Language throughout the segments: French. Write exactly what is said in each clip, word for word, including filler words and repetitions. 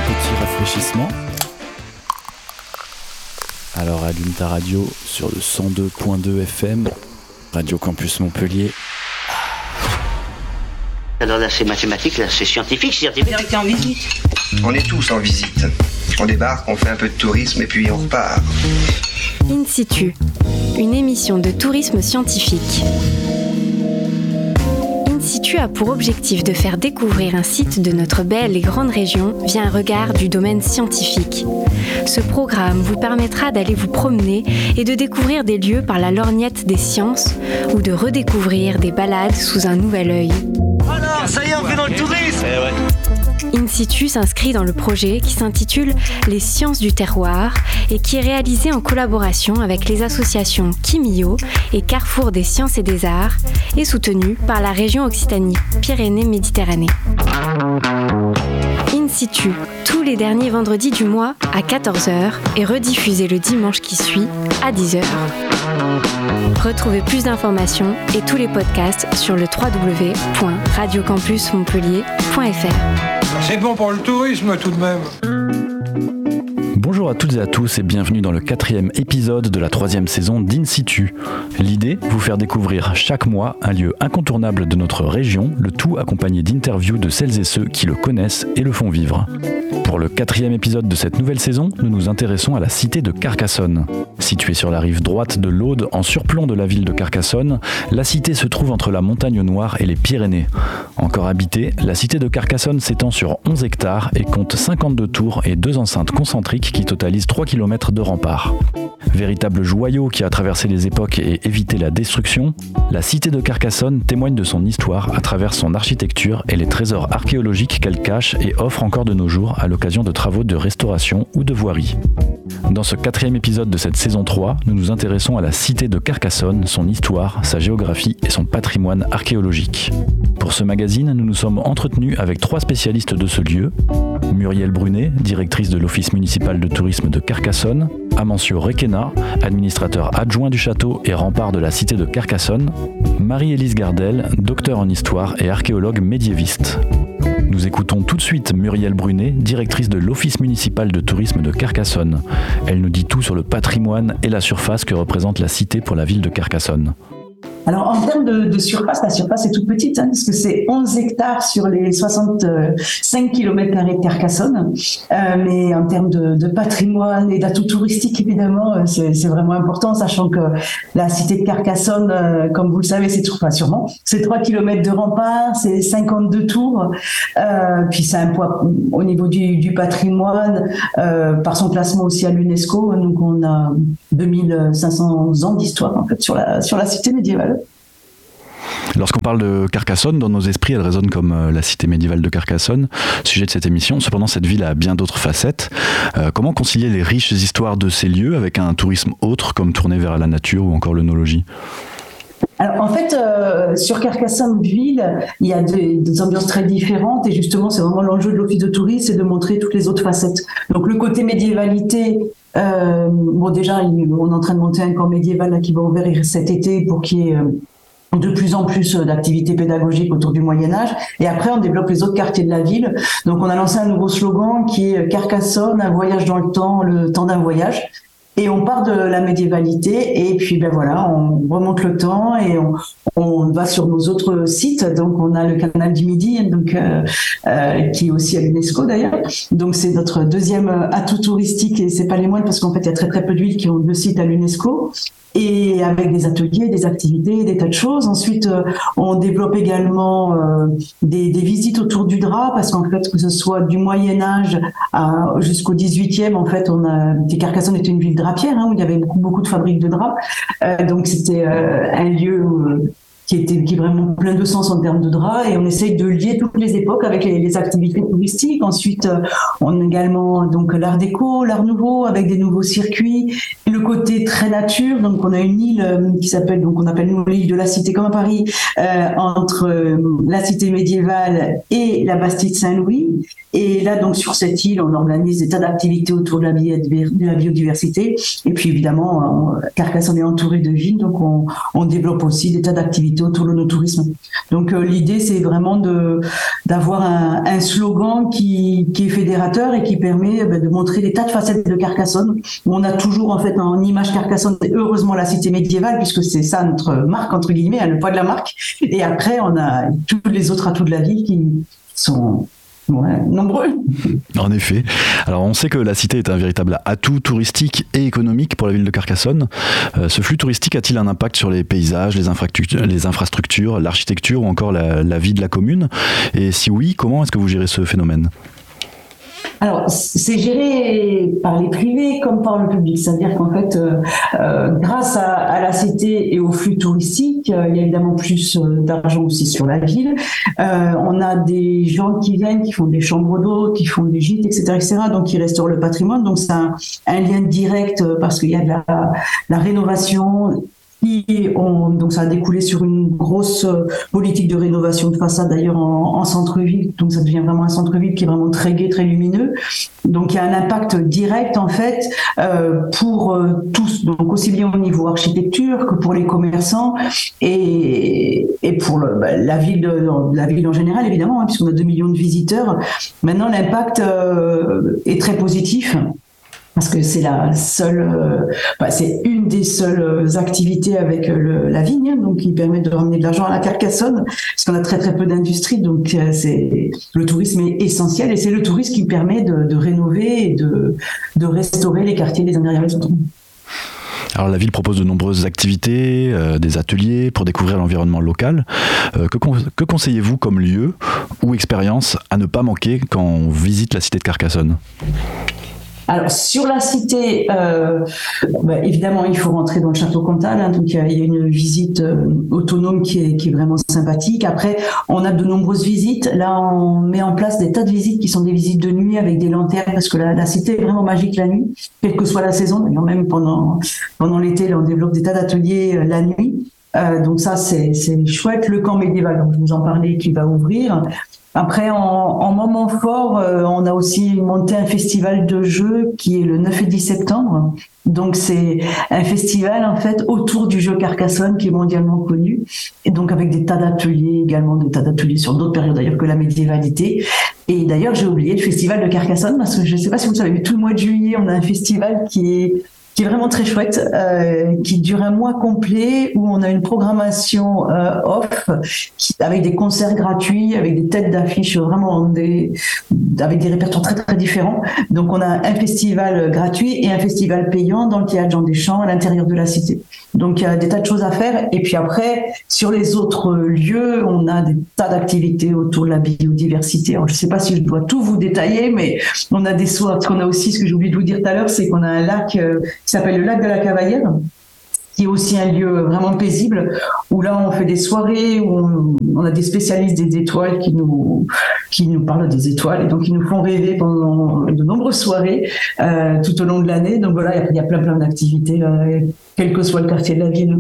petit rafraîchissement. Alors allume ta radio sur le cent deux point deux F M, Radio Campus Montpellier. Alors là c'est mathématique, là c'est scientifique, scientifique. T'es en visite. On est tous en visite. On débarque, on fait un peu de tourisme et puis on repart. In situ, une émission de tourisme scientifique. In situ a pour objectif de faire découvrir un site de notre belle et grande région via un regard du domaine scientifique. Ce programme vous permettra d'aller vous promener et de découvrir des lieux par la lorgnette des sciences ou de redécouvrir des balades sous un nouvel œil. Alors, ça y est, on fait dans le tourisme. Eh ouais. In situ s'inscrit dans le projet qui s'intitule Les sciences du terroir et qui est réalisé en collaboration avec les associations Kimio et Carrefour des sciences et des arts et soutenu par la région Occitanie-Pyrénées-Méditerranée. In situ, tous les derniers vendredis du mois à quatorze heures et rediffusé le dimanche qui suit à dix heures. Retrouvez plus d'informations et tous les podcasts sur le w w w point radio campus montpellier point f r. C'est bon pour le tourisme tout de même. Bonjour à toutes et à tous et bienvenue dans le quatrième épisode de la troisième saison d'In situ. L'idée, vous faire découvrir chaque mois un lieu incontournable de notre région, le tout accompagné d'interviews de celles et ceux qui le connaissent et le font vivre. Pour le quatrième épisode de cette nouvelle saison, nous nous intéressons à la cité de Carcassonne. Située sur la rive droite de l'Aude, en surplomb de la ville de Carcassonne, la cité se trouve entre la Montagne Noire et les Pyrénées. Encore habitée, la cité de Carcassonne s'étend sur onze hectares et compte cinquante-deux tours et deux enceintes concentriques qui totalisent trois kilomètres de remparts. Véritable joyau qui a traversé les époques et évité la destruction, la cité de Carcassonne témoigne de son histoire à travers son architecture et les trésors archéologiques qu'elle cache et offre encore de nos jours à l'occasion de travaux de restauration ou de voirie. Dans ce quatrième épisode de cette saison trois, nous nous intéressons à la cité de Carcassonne, son histoire, sa géographie et son patrimoine archéologique. Pour ce magazine, nous nous sommes entretenus avec trois spécialistes de ce lieu. Muriel Brunet, directrice de l'Office municipal de tourisme de Carcassonne, Amancio Requena, administrateur adjoint du château et rempart de la cité de Carcassonne, Marie-Élise Gardel, docteur en histoire et archéologue médiéviste. Nous écoutons tout de suite Muriel Brunet, directrice de l'Office municipal de tourisme de Carcassonne. Elle nous dit tout sur le patrimoine et la surface que représente la cité pour la ville de Carcassonne. Alors, en termes de, de surface, la surface est toute petite, hein, parce que c'est onze hectares sur les soixante-cinq kilomètres carrés de Carcassonne. Euh, mais en termes de, de patrimoine et d'atouts touristiques, évidemment, euh, c'est, c'est vraiment important, sachant que la cité de Carcassonne, euh, comme vous le savez, c'est, enfin, sûrement, c'est trois kilomètres de rempart, c'est cinquante-deux tours, euh, puis c'est un poids au niveau du, du patrimoine, euh, par son classement aussi à l'UNESCO. Donc, on a deux mille cinq cents ans d'histoire, en fait, sur la, sur la cité médiévale. Lorsqu'on parle de Carcassonne, dans nos esprits, elle résonne comme euh, la cité médiévale de Carcassonne, sujet de cette émission. Cependant, cette ville a bien d'autres facettes. Euh, comment concilier les riches histoires de ces lieux avec un tourisme autre, comme tourné vers la nature ou encore l'œnologie ? Alors, en fait, euh, sur Carcassonne-Ville, il y a des, des ambiances très différentes et justement, c'est vraiment l'enjeu de l'office de tourisme, c'est de montrer toutes les autres facettes. Donc, le côté médiévalité, euh, bon, déjà, on est en train de monter un camp médiéval là, qui va ouvrir cet été pour qu'il y ait euh, de plus en plus d'activités pédagogiques autour du Moyen-Âge. Et après, on développe les autres quartiers de la ville. Donc, on a lancé un nouveau slogan qui est Carcassonne, un voyage dans le temps, le temps d'un voyage. Et on part de la médiévalité et puis ben voilà, on remonte le temps et on, on va sur nos autres sites. Donc on a le canal du Midi, donc euh, euh, qui est aussi à l'UNESCO d'ailleurs. Donc c'est notre deuxième atout touristique et c'est pas les moindres parce qu'en fait il y a très très peu de villes qui ont deux sites à l'UNESCO. Et avec des ateliers, des activités, des tas de choses. Ensuite, euh, on développe également euh, des, des visites autour du drap, parce qu'en fait, que ce soit du Moyen-Âge à, jusqu'au dix-huitième, en fait, on a, Carcassonne était une ville drapière, hein, où il y avait beaucoup, beaucoup de fabriques de draps. Euh, donc, c'était euh, un lieu euh, qui était qui est vraiment plein de sens en termes de draps, et on essaye de lier toutes les époques avec les, les activités touristiques. Ensuite, euh, on a également donc l'art déco, l'art nouveau, avec des nouveaux circuits, le côté très nature. Donc on a une île euh, qui s'appelle, donc on appelle nous l'île de la Cité comme à Paris, euh, entre euh, la cité médiévale et la Bastide Saint-Louis. Et là, donc, sur cette île, on organise des tas d'activités autour de la, bi- de la biodiversité. Et puis, évidemment, on, Carcassonne est entourée de vignes, donc on, on développe aussi des tas d'activités autour de nos tourismes. Donc, euh, l'idée, c'est vraiment de, d'avoir un, un slogan qui, qui est fédérateur et qui permet ben, de montrer des tas de facettes de Carcassonne, où on a toujours, en fait, en image Carcassonne, heureusement, la cité médiévale, puisque c'est ça notre marque, entre guillemets, hein, le poids de la marque. Et après, on a tous les autres atouts de la ville qui sont... Ouais, nombreux. En effet. Alors on sait que la cité est un véritable atout touristique et économique pour la ville de Carcassonne. Euh, ce flux touristique a-t-il un impact sur les paysages, les infrastructures, les infrastructures, l'architecture ou encore la, la vie de la commune ? Et si oui, comment est-ce que vous gérez ce phénomène ? Alors, c'est géré par les privés comme par le public. C'est-à-dire qu'en fait, euh, euh, grâce à, à la cité et au flux touristique, euh, il y a évidemment plus euh, d'argent aussi sur la ville. Euh, on a des gens qui viennent, qui font des chambres d'eau, qui font des gîtes, et cetera, et cetera. Donc, qui restaurent le patrimoine. Donc, c'est un, un lien direct euh, parce qu'il y a de la, la rénovation. Et on, donc ça a découlé sur une grosse politique de rénovation de façade d'ailleurs en, en centre-ville, donc ça devient vraiment un centre-ville qui est vraiment très gai, très lumineux. Donc il y a un impact direct en fait euh, pour euh, tous, donc aussi bien au niveau architecture que pour les commerçants et, et pour le, bah, la ville, de, la ville en général évidemment, hein, puisqu'on a deux millions de visiteurs. Maintenant l'impact euh, est très positif. Parce que c'est la seule, euh, bah, c'est une des seules activités avec le, la vigne, donc qui permet de ramener de l'argent à la Carcassonne, parce qu'on a très très peu d'industrie, donc euh, c'est le tourisme est essentiel et c'est le tourisme qui permet de, de rénover et de, de restaurer les quartiers les uns derrière les autres. Alors la ville propose de nombreuses activités, euh, des ateliers pour découvrir l'environnement local. Euh, que, con- que conseillez-vous comme lieu ou expérience à ne pas manquer quand on visite la cité de Carcassonne ? Alors sur la cité, euh, bah, évidemment il faut rentrer dans le château Comtal, hein, donc il y, a, il y a une visite euh, autonome qui est, qui est vraiment sympathique. Après on a de nombreuses visites, là on met en place des tas de visites qui sont des visites de nuit avec des lanternes parce que la, la cité est vraiment magique la nuit, quelle que soit la saison, d'ailleurs même pendant, pendant l'été là, on développe des tas d'ateliers euh, la nuit. Euh, donc ça c'est, c'est chouette. Le camp médiéval, donc je vous en parlais, qui va ouvrir. Après, en, en moment fort, euh, on a aussi monté un festival de jeux qui est le neuf et dix septembre. Donc, c'est un festival, en fait, autour du jeu Carcassonne qui est mondialement connu. Et donc, avec des tas d'ateliers, également des tas d'ateliers sur d'autres périodes d'ailleurs que la médiévalité. Et d'ailleurs, j'ai oublié le festival de Carcassonne parce que je ne sais pas si vous le savez, mais tout le mois de juillet, on a un festival qui est qui est vraiment très chouette, euh, qui dure un mois complet où on a une programmation euh, off qui, avec des concerts gratuits, avec des têtes d'affiches vraiment des, avec des répertoires très très différents. Donc on a un festival gratuit et un festival payant dans le théâtre Jean Deschamps à l'intérieur de la cité. Donc il y a des tas de choses à faire. Et puis après, sur les autres lieux, on a des tas d'activités autour de la biodiversité. Alors je ne sais pas si je dois tout vous détailler, mais on a des soirs. Ce qu'on a aussi, ce que j'ai oublié de vous dire tout à l'heure, c'est qu'on a un lac euh, qui s'appelle le lac de la Cavaillère, qui est aussi un lieu vraiment paisible, où là on fait des soirées, où on, on a des spécialistes des étoiles qui nous, qui nous parlent des étoiles, et donc ils nous font rêver pendant de nombreuses soirées euh, tout au long de l'année. Donc voilà, il y a plein plein d'activités, euh, quel que soit le quartier de la ville.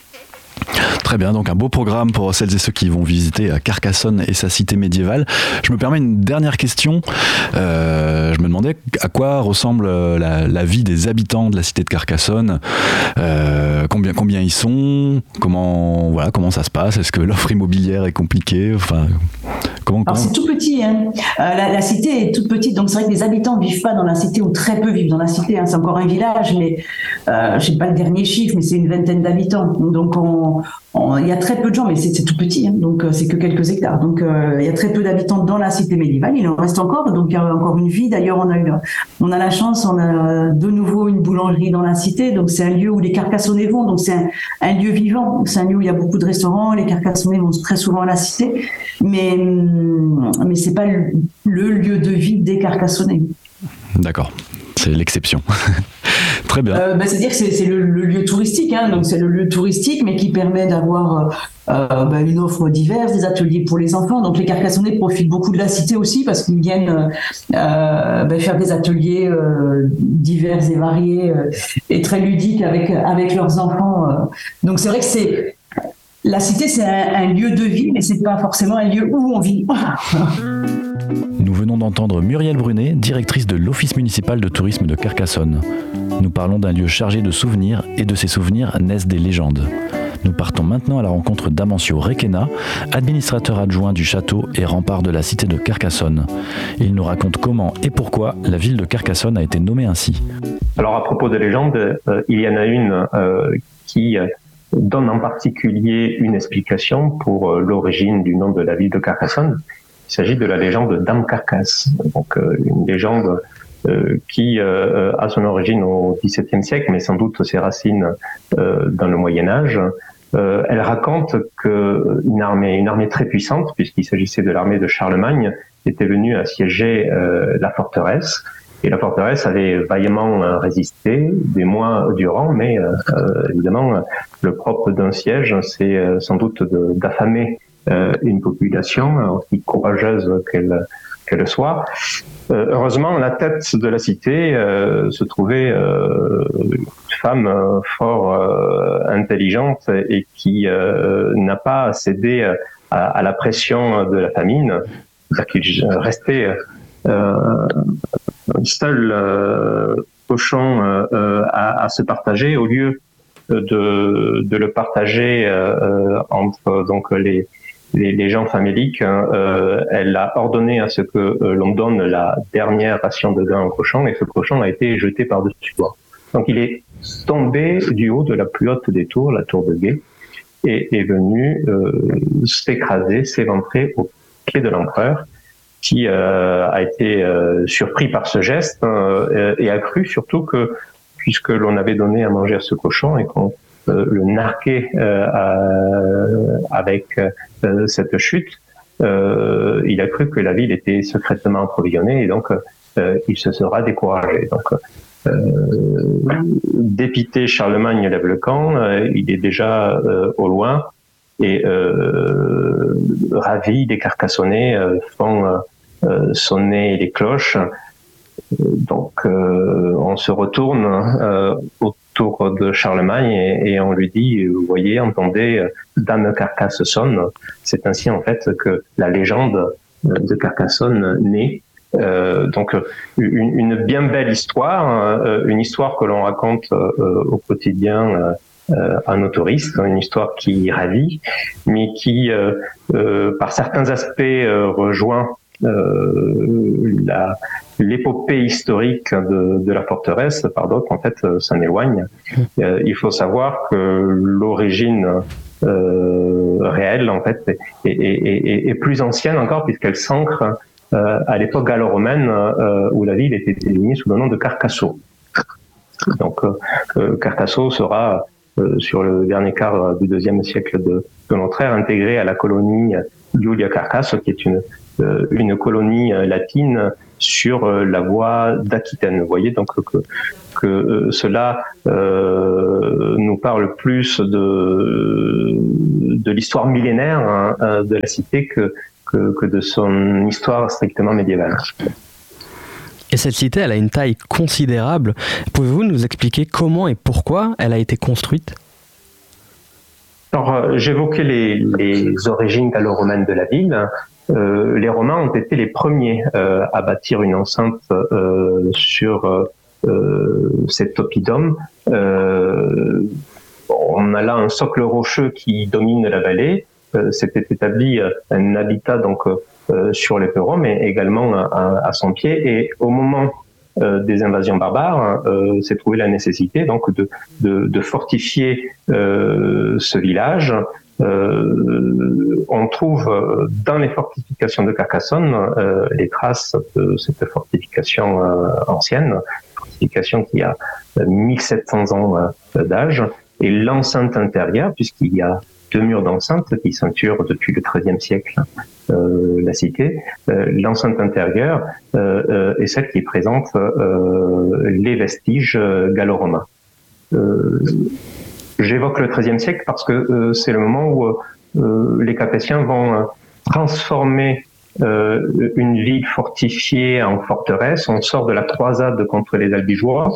Très bien, donc un beau programme pour celles et ceux qui vont visiter Carcassonne et sa cité médiévale. Je me permets une dernière question. Euh, je me demandais à quoi ressemble la, la vie des habitants de la cité de Carcassonne. Euh, combien, combien ils sont, comment, voilà, comment ça se passe. Est-ce que l'offre immobilière est compliquée, enfin, comment, comment... Alors c'est tout petit, hein. euh, la, la cité est toute petite, donc c'est vrai que les habitants ne vivent pas dans la cité ou très peu vivent dans la cité. Hein. C'est encore un village, mais euh, je n'ai pas le dernier chiffre, mais c'est une vingtaine d'habitants. Donc on il y a très peu de gens, mais c'est, c'est tout petit, hein, donc euh, c'est que quelques hectares. Donc euh, il y a très peu d'habitants dans la cité médiévale, il en reste encore, donc il y a encore une vie. D'ailleurs, on a eu, on a la chance, on a de nouveau une boulangerie dans la cité, donc c'est un lieu où les Carcassonnais vont, donc c'est un, un lieu vivant, c'est un lieu où il y a beaucoup de restaurants, les Carcassonnais vont très souvent à la cité, mais mais c'est pas le, le lieu de vie des Carcassonnais. D'accord, c'est l'exception. Très bien. Euh, bah, c'est-à-dire que c'est, c'est le, le lieu touristique, hein, donc c'est le lieu touristique, mais qui permet d'avoir euh, bah, une offre diverse, des ateliers pour les enfants. Donc les Carcassonnais profitent beaucoup de la cité aussi parce qu'ils viennent euh, bah, faire des ateliers euh, divers et variés euh, et très ludiques avec avec leurs enfants. Euh. Donc c'est vrai que c'est la cité, c'est un, un lieu de vie, mais c'est pas forcément un lieu où on vit. Nous venons d'entendre Muriel Brunet, directrice de l'Office municipal de tourisme de Carcassonne. Nous parlons d'un lieu chargé de souvenirs, et de ces souvenirs naissent des légendes. Nous partons maintenant à la rencontre d'Amancio Requena, administrateur adjoint du château et rempart de la cité de Carcassonne. Il nous raconte comment et pourquoi la ville de Carcassonne a été nommée ainsi. Alors à propos de légendes, euh, il y en a une euh, qui euh, donne en particulier une explication pour euh, l'origine du nom de la ville de Carcassonne. Il s'agit de la légende Dame Carcasse, donc euh, une légende euh, qui euh, a son origine au dix-septième siècle, mais sans doute ses racines euh, dans le Moyen Âge. Euh, elle raconte qu'une armée, une armée très puissante, puisqu'il s'agissait de l'armée de Charlemagne, était venue assiéger euh, la forteresse. Et la forteresse avait vaillamment euh, résisté des mois durant, mais euh, euh, évidemment, le propre d'un siège, c'est euh, sans doute de, d'affamer euh, une population, aussi courageuse qu'elle, qu'elle soit. Euh, heureusement, à la tête de la cité euh, se trouvait euh, une femme euh, fort euh, intelligente et qui euh, n'a pas cédé à, à la pression de la famine, c'est-à-dire qu'il restait euh, seul euh, cochon euh, à, à se partager au lieu de, de le partager euh, entre donc les Les, les gens faméliques, euh, elle a ordonné à ce que euh, l'on donne la dernière ration de grain au cochon, et ce cochon a été jeté par-dessus toit. Donc il est tombé du haut de la plus haute des tours, la tour de guet, et est venu euh, s'écraser, s'éventrer au pied de l'empereur, qui euh, a été euh, surpris par ce geste euh, et a cru surtout que, puisque l'on avait donné à manger à ce cochon et qu'on euh, le narquait euh, à, avec euh, cette chute, euh, il a cru que la ville était secrètement approvisionnée et donc euh, il se sera découragé. Donc, euh, dépité, Charlemagne lève le camp, euh, il est déjà euh, au loin et euh, ravi, les Carcassonnais euh, font euh, sonner les cloches. Donc euh, on se retourne euh, autour de Charlemagne et, et on lui dit, vous voyez, entendez, Dame Carcasse sonne. C'est ainsi en fait que la légende de Carcassonne naît. Euh, donc une, une bien belle histoire, euh, une histoire que l'on raconte euh, au quotidien euh, à nos touristes, une histoire qui ravit, mais qui euh, euh, par certains aspects euh, rejoint euh, la l'épopée historique de, de la forteresse, par d'autres en fait s'en éloigne. Euh, il faut savoir que l'origine euh, réelle en fait est, est, est, est plus ancienne encore, puisqu'elle s'ancre euh, à l'époque gallo-romaine euh, où la ville était désignée sous le nom de Carcasso. Donc euh, Carcasso sera euh, sur le dernier quart du deuxième siècle de, de notre ère intégrée à la colonie Iulia Carcasse, qui est une euh, une colonie latine sur la voie d'Aquitaine. Vous voyez donc que, que euh, cela euh, nous parle plus de, de l'histoire millénaire hein, de la cité que, que, que de son histoire strictement médiévale. Et cette cité, elle a une taille considérable. Pouvez-vous nous expliquer comment et pourquoi elle a été construite ? Alors, euh, j'évoquais les, les origines gallo-romaines de la ville. Euh, les Romains ont été les premiers euh, à bâtir une enceinte euh, sur euh, cet oppidum. Euh, on a là un socle rocheux qui domine la vallée. Euh, S'était établi un habitat donc euh, sur l'éperon, mais également à, à son pied. Et au moment euh, des invasions barbares, euh, s'est trouvée la nécessité donc de, de, de fortifier euh, ce village. Euh, on trouve dans les fortifications de Carcassonne euh, les traces de cette fortification euh, ancienne, fortification qui a mille sept cents ans euh, d'âge, et l'enceinte intérieure, puisqu'il y a deux murs d'enceinte qui ceinturent depuis le treizième siècle euh, la cité. Euh, l'enceinte intérieure euh, euh, est celle qui présente euh, les vestiges gallo-romains. Euh, j'évoque le treizième siècle parce que euh, c'est le moment où euh, les Capétiens vont euh, transformer euh, une ville fortifiée en forteresse. On sort de la croisade contre les Albigeois.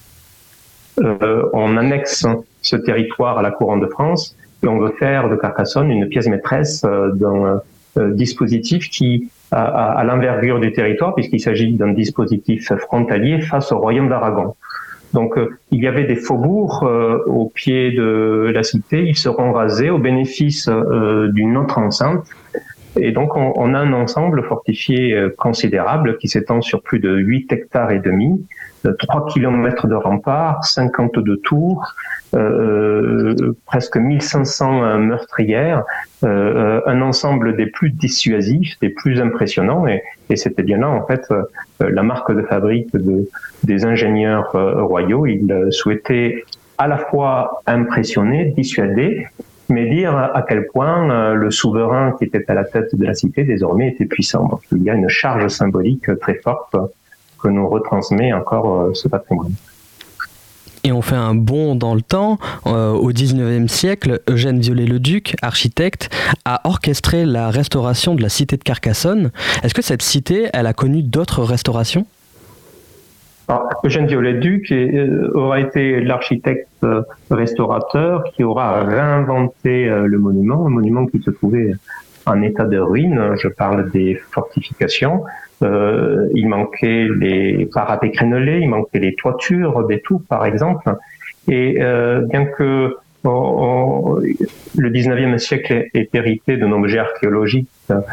Euh, on annexe ce territoire à la couronne de France et on veut faire de Carcassonne une pièce maîtresse euh, d'un euh, dispositif qui a, a, a l'envergure du territoire, puisqu'il s'agit d'un dispositif frontalier face au royaume d'Aragon. Donc euh, il y avait des faubourgs euh, au pied de la cité, ils seront rasés au bénéfice euh, d'une autre enceinte. Et donc on, on a un ensemble fortifié euh, considérable qui s'étend sur plus de huit hectares et demi, euh, trois kilomètres de remparts, cinquante-deux tours, euh, euh, presque mille cinq cents euh, meurtrières, euh, un ensemble des plus dissuasifs, des plus impressionnants, et, et c'était bien là en fait euh, la marque de fabrique de, des ingénieurs euh, royaux. Ils euh, souhaitaient à la fois impressionner, dissuader, mais dire à quel point euh, le souverain qui était à la tête de la cité désormais était puissant. Donc, il y a une charge symbolique très forte que nous retransmet encore euh, ce patrimoine. Et on fait un bond dans le temps. Euh, au dix-neuvième siècle, Eugène Viollet-le-Duc, architecte, a orchestré la restauration de la cité de Carcassonne. Est-ce que cette cité, elle a connu d'autres restaurations ? Alors, Eugène Viollet-le-Duc euh, aura été l'architecte euh, restaurateur qui aura réinventé euh, le monument, un monument qui se trouvait en état de ruine. Je parle des fortifications. Euh, il manquait les parapets crénelés, il manquait les toitures des tours, par exemple. Et euh, bien que on, on, le dix-neuvième siècle est hérité d'un objet archéologique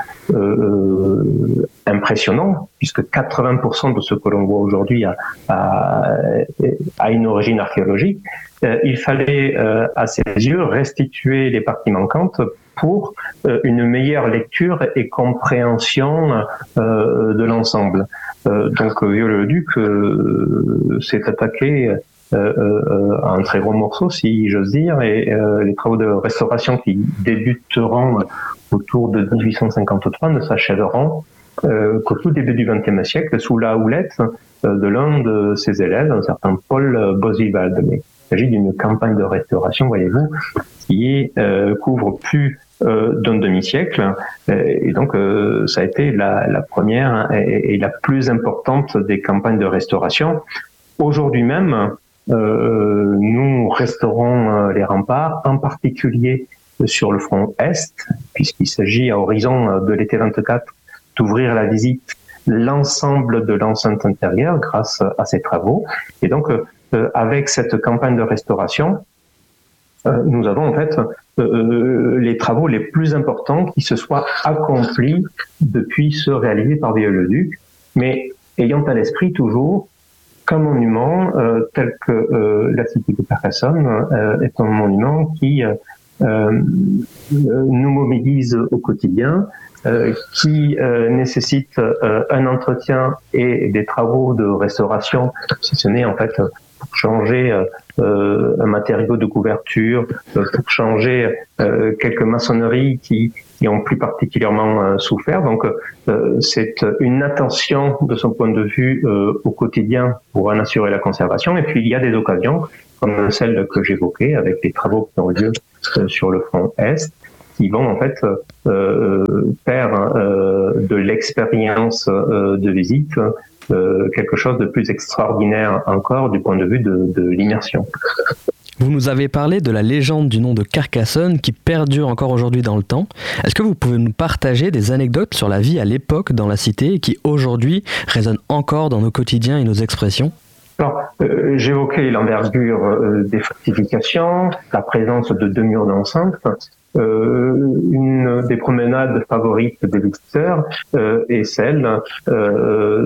euh, impressionnant, puisque quatre-vingts pour cent de ce que l'on voit aujourd'hui a, a, a une origine archéologique, euh, il fallait, euh, à ses yeux, restituer les parties manquantes pour euh, une meilleure lecture et compréhension euh, de l'ensemble. Euh, donc Viollet-le-Duc euh, s'est attaqué euh, euh, à un très gros morceau, si j'ose dire, et euh, les travaux de restauration qui débuteront autour de dix-huit cent cinquante-trois ne s'achèveront euh, qu'au tout début du vingtième siècle, sous la houlette euh, de l'un de ses élèves, un certain Paul Boswivald. Mais il s'agit d'une campagne de restauration, voyez-vous, qui euh, couvre plus euh, d'un demi-siècle, et donc euh, ça a été la, la première et, et la plus importante des campagnes de restauration. Aujourd'hui même, euh, nous restaurons euh, les remparts, en particulier sur le front Est, puisqu'il s'agit à horizon de l'été vingt-quatre d'ouvrir la visite l'ensemble de l'enceinte intérieure grâce à ces travaux. Et donc, euh, avec cette campagne de restauration, euh, nous avons en fait euh, les travaux les plus importants qui se soient accomplis depuis ceux réalisés par Viollet-le-Duc, mais ayant à l'esprit toujours qu'un monument euh, tel que euh, la cité de Carcassonne euh, est un monument qui euh, euh, nous mobilise au quotidien, euh, qui euh, nécessite euh, un entretien et des travaux de restauration, si ce n'est en fait pour changer euh, un matériau de couverture, euh, pour changer euh, quelques maçonneries qui, qui ont plus particulièrement euh, souffert. Donc euh, c'est une attention de son point de vue euh, au quotidien pour en assurer la conservation. Et puis il y a des occasions comme celle que j'évoquais avec les travaux qui ont lieu euh, sur le front Est, qui vont en fait euh, faire euh, de l'expérience euh, de visite euh, quelque chose de plus extraordinaire encore du point de vue de, de l'immersion. Vous nous avez parlé de la légende du nom de Carcassonne qui perdure encore aujourd'hui dans le temps. Est-ce que vous pouvez nous partager des anecdotes sur la vie à l'époque dans la cité et qui aujourd'hui résonnent encore dans nos quotidiens et nos expressions ? Alors, euh, j'évoquais l'envergure euh, des fortifications, la présence de deux murs d'enceinte. Euh, une des promenades favorites des visiteurs euh, est celle euh,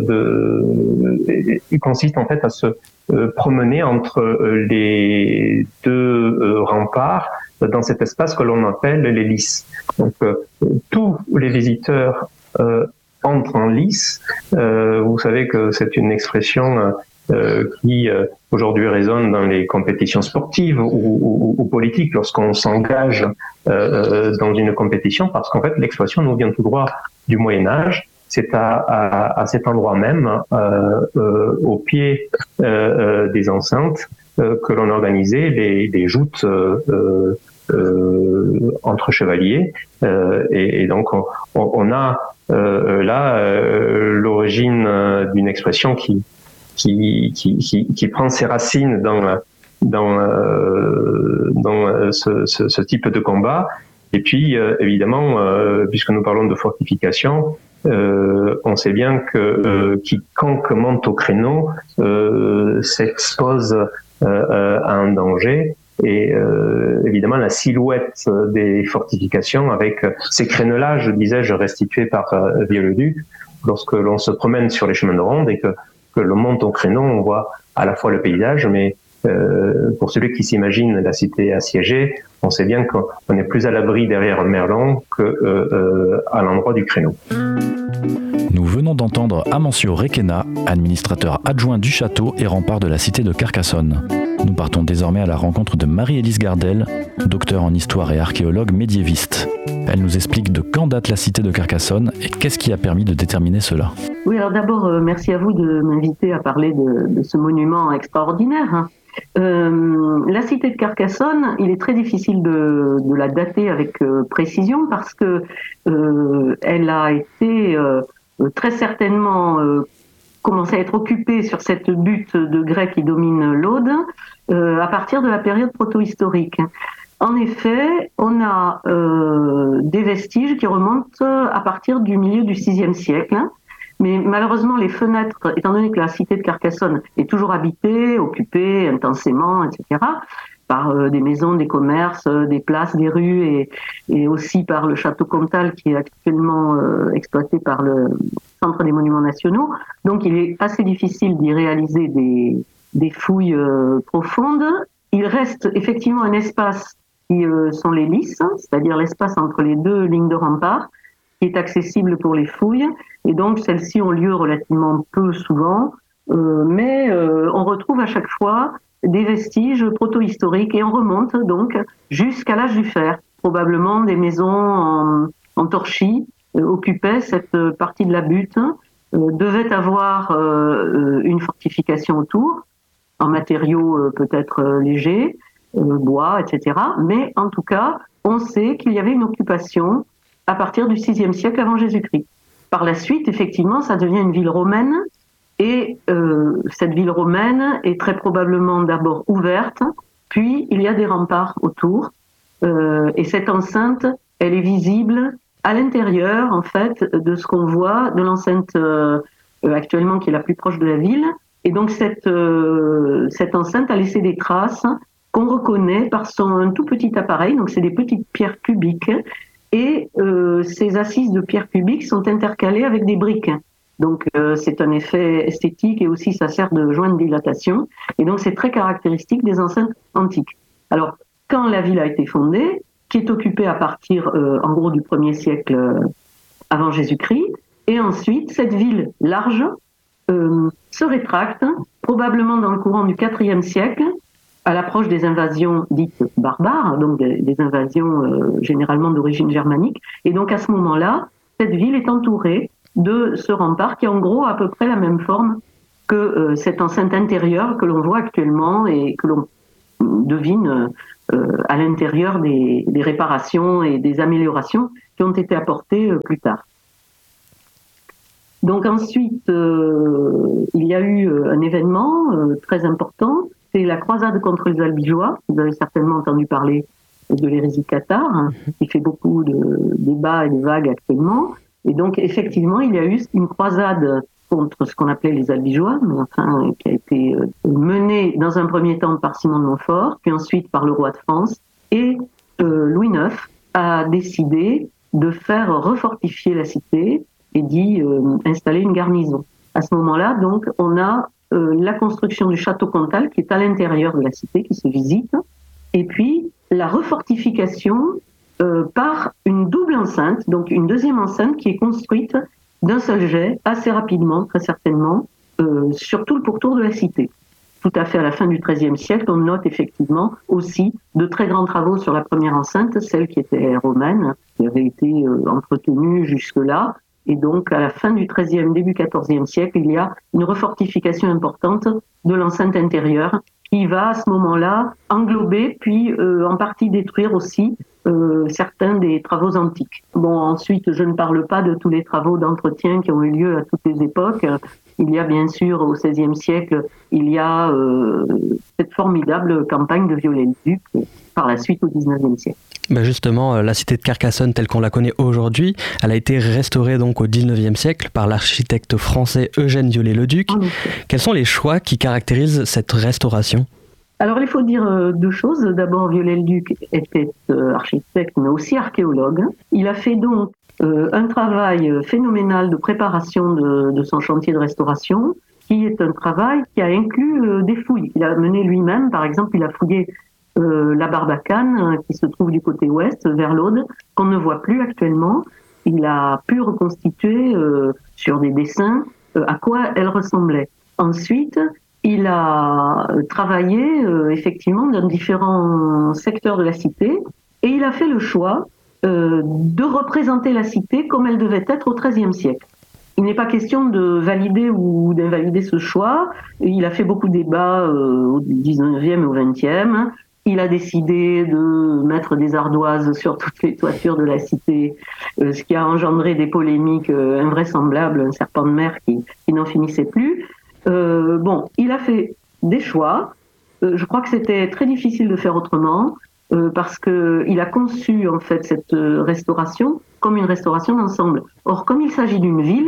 de, qui consiste en fait à se euh, promener entre les deux euh, remparts dans cet espace que l'on appelle les lices. Donc, euh, tous les visiteurs euh, entrent en lice. Euh, vous savez que c'est une expression euh, qui euh, aujourd'hui résonne dans les compétitions sportives ou, ou, ou politiques lorsqu'on s'engage euh, dans une compétition, parce qu'en fait l'exploitation nous vient tout droit du Moyen-Âge. C'est à, à, à cet endroit même, euh, euh, au pied euh, euh, des enceintes, euh, que l'on organisait les, les joutes euh, euh, euh, entre chevaliers. Euh, et, et donc on, on a euh, là euh, l'origine d'une expression qui, qui, qui, qui, qui prend ses racines dans, dans, euh, dans ce, ce, ce type de combat. Et puis, euh, évidemment, euh, puisque nous parlons de fortification, euh, on sait bien que euh, quiconque monte au créneau euh, s'expose euh, à un danger. Et euh, évidemment, la silhouette des fortifications, avec ces créneaux-là, je disais-je, restitués par euh, Viollet-le-Duc, lorsque l'on se promène sur les chemins de ronde et que, que l'on monte au créneau, on voit à la fois le paysage, mais euh, pour celui qui s'imagine la cité assiégée, on sait bien qu'on est plus à l'abri derrière un merlon que euh, euh, à l'endroit du créneau. Nous venons d'entendre Amancio Requena, administrateur adjoint du château et rempart de la cité de Carcassonne. Nous partons désormais à la rencontre de Marie-Élise Gardel, docteure en histoire et archéologue médiéviste. Elle nous explique de quand date la cité de Carcassonne et qu'est-ce qui a permis de déterminer cela. Oui, alors d'abord, euh, merci à vous de m'inviter à parler de, de ce monument extraordinaire. Hein. Euh, la cité de Carcassonne, il est très difficile de, de la dater avec euh, précision parce que euh, elle a été euh, très certainement euh, commencé à être occupée sur cette butte de grès qui domine l'Aude euh, à partir de la période protohistorique. En effet, on a euh, des vestiges qui remontent à partir du milieu du sixième siècle. Mais malheureusement, les fenêtres, étant donné que la cité de Carcassonne est toujours habitée, occupée intensément, et cetera, par euh, des maisons, des commerces, euh, des places, des rues, et, et aussi par le château Comtal qui est actuellement euh, exploité par le Centre des Monuments Nationaux. Donc, il est assez difficile d'y réaliser des, des fouilles euh, profondes. Il reste effectivement un espace qui euh, sont les lices, c'est-à-dire l'espace entre les deux lignes de rempart, qui est accessible pour les fouilles, et donc celles-ci ont lieu relativement peu souvent, euh, mais euh, on retrouve à chaque fois des vestiges proto-historiques, et on remonte donc jusqu'à l'âge du fer. Probablement des maisons en, en torchis euh, occupaient cette partie de la butte, euh, devaient avoir euh, une fortification autour, en matériaux euh, peut-être euh, légers, euh, bois, et cetera. Mais en tout cas, on sait qu'il y avait une occupation à partir du sixième siècle avant Jésus-Christ. Par la suite, effectivement, ça devient une ville romaine, et euh, cette ville romaine est très probablement d'abord ouverte, puis il y a des remparts autour, euh, et cette enceinte, elle est visible à l'intérieur, en fait, de ce qu'on voit de l'enceinte euh, actuellement qui est la plus proche de la ville, et donc cette, euh, cette enceinte a laissé des traces qu'on reconnaît par son un tout petit appareil, donc c'est des petites pierres cubiques, et euh, ces assises de pierres cubiques sont intercalées avec des briques. Donc euh, c'est un effet esthétique, et aussi ça sert de joint de dilatation. Et donc c'est très caractéristique des enceintes antiques. Alors quand la ville a été fondée, qui est occupée à partir euh, en gros du premier siècle euh, avant Jésus-Christ, et ensuite cette ville large euh, se rétracte, probablement dans le courant du quatrième siècle, à l'approche des invasions dites barbares, donc des, des invasions euh, généralement d'origine germanique. Et donc à ce moment-là, cette ville est entourée de ce rempart qui a en gros à peu près la même forme que euh, cette enceinte intérieure que l'on voit actuellement et que l'on devine euh, à l'intérieur des, des réparations et des améliorations qui ont été apportées euh, plus tard. Donc ensuite, euh, il y a eu un événement euh, très important, c'est la croisade contre les Albigeois. Vous avez certainement entendu parler de l'hérésie cathare, hein, qui fait beaucoup de débats et de vagues actuellement. Et donc, effectivement, il y a eu une croisade contre ce qu'on appelait les Albigeois, mais enfin, qui a été menée dans un premier temps par Simon de Montfort, puis ensuite par le roi de France. Et euh, Louis neuf a décidé de faire refortifier la cité et d'y euh, installer une garnison. À ce moment-là, donc, on a euh, la construction du château Comtal, qui est à l'intérieur de la cité, qui se visite, et puis la refortification euh, par une double enceinte, donc une deuxième enceinte qui est construite d'un seul jet, assez rapidement, très certainement, euh, sur tout le pourtour de la cité. Tout à fait à la fin du treizième siècle, on note effectivement aussi de très grands travaux sur la première enceinte, celle qui était romaine, qui avait été euh, entretenue jusque-là. Et donc, à la fin du treizième, début quatorzième siècle, il y a une refortification importante de l'enceinte intérieure qui va à ce moment-là englober, puis euh, en partie détruire aussi euh, certains des travaux antiques. Bon, ensuite, je ne parle pas de tous les travaux d'entretien qui ont eu lieu à toutes les époques. Il y a bien sûr, au seizième siècle, il y a euh, cette formidable campagne de Viollet-le-Duc, par la suite au dix-neuvième siècle. Ben justement, la cité de Carcassonne telle qu'on la connaît aujourd'hui, elle a été restaurée donc au dix-neuvième siècle par l'architecte français Eugène Viollet-le-Duc. Oh, Quels sont les choix qui caractérisent cette restauration ? Alors il faut dire euh, deux choses. D'abord, Viollet-le-Duc était euh, architecte mais aussi archéologue. Il a fait donc euh, un travail phénoménal de préparation de, de son chantier de restauration, qui est un travail qui a inclus euh, des fouilles. Il a mené lui-même, par exemple, il a fouillé Euh, la Barbacane, euh, qui se trouve du côté ouest, vers l'Aude, qu'on ne voit plus actuellement. Il a pu reconstituer euh, sur des dessins euh, à quoi elle ressemblait. Ensuite, il a travaillé euh, effectivement dans différents secteurs de la cité et il a fait le choix euh, de représenter la cité comme elle devait être au treizième siècle. Il n'est pas question de valider ou d'invalider ce choix. Il a fait beaucoup de débats euh, au dix-neuvième et au vingtième. Il a décidé de mettre des ardoises sur toutes les toitures de la cité, euh, ce qui a engendré des polémiques euh, invraisemblables, un serpent de mer qui, qui n'en finissait plus. Euh, bon, il a fait des choix. Euh, je crois que c'était très difficile de faire autrement euh, parce que il a conçu en fait cette euh, restauration comme une restauration d'ensemble. Or, comme il s'agit d'une ville,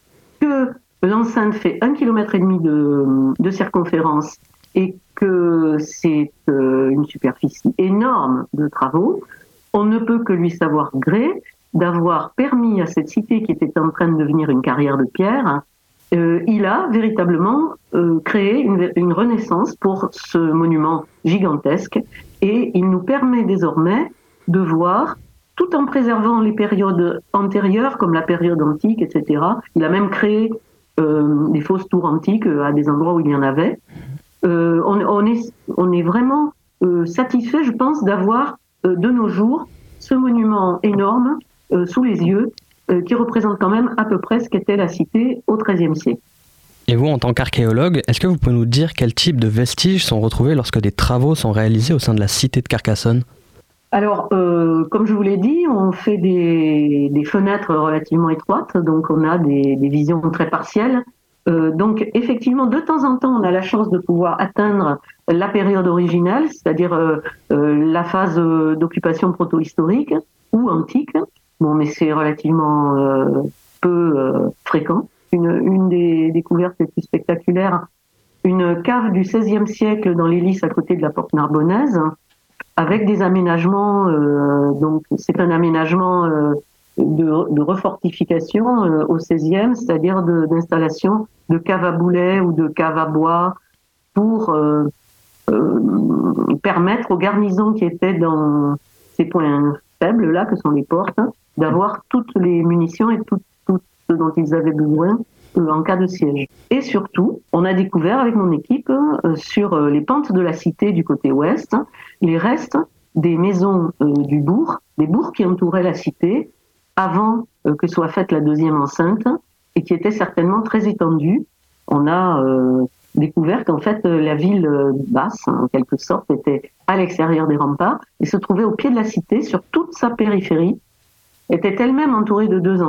que l'enceinte fait un kilomètre et demi de, de circonférence et que c'est euh, une superficie énorme de travaux, on ne peut que lui savoir gré d'avoir permis à cette cité qui était en train de devenir une carrière de pierre, euh, il a véritablement euh, créé une, une renaissance pour ce monument gigantesque et il nous permet désormais de voir, tout en préservant les périodes antérieures comme la période antique, et cetera. Il a même créé euh, des fausses tours antiques à des endroits où il y en avait. Euh, on, on, est, on est vraiment euh, satisfait, je pense, d'avoir euh, de nos jours ce monument énorme euh, sous les yeux euh, qui représente quand même à peu près ce qu'était la cité au treizième siècle. Et vous, en tant qu'archéologue, est-ce que vous pouvez nous dire quel type de vestiges sont retrouvés lorsque des travaux sont réalisés au sein de la cité de Carcassonne ? Alors, euh, comme je vous l'ai dit, on fait des, des fenêtres relativement étroites, donc on a des, des visions très partielles. Euh, donc effectivement, de temps en temps, on a la chance de pouvoir atteindre la période originelle, c'est-à-dire euh, euh, la phase euh, d'occupation proto-historique ou antique. Bon, mais c'est relativement euh, peu euh, fréquent. Une, une des découvertes les plus spectaculaires, une cave du seizième siècle dans les Lys à côté de la porte Narbonnaise, avec des aménagements. Euh, donc c'est un aménagement euh, De, de refortification euh, au seizième, c'est-à-dire de, d'installation de caves à boulets ou de caves à bois pour euh, euh, permettre aux garnisons qui étaient dans ces points faibles-là, que sont les portes, d'avoir toutes les munitions et tout, tout ce dont ils avaient besoin euh, en cas de siège. Et surtout, on a découvert avec mon équipe, euh, sur euh, les pentes de la cité du côté ouest, les restes des maisons euh, du bourg, des bourgs qui entouraient la cité, avant euh, que soit faite la deuxième enceinte, et qui était certainement très étendue. On a euh, découvert qu'en fait, euh, la ville euh, basse, en quelque sorte, était à l'extérieur des remparts, et se trouvait au pied de la cité, sur toute sa périphérie, était elle-même entourée de deux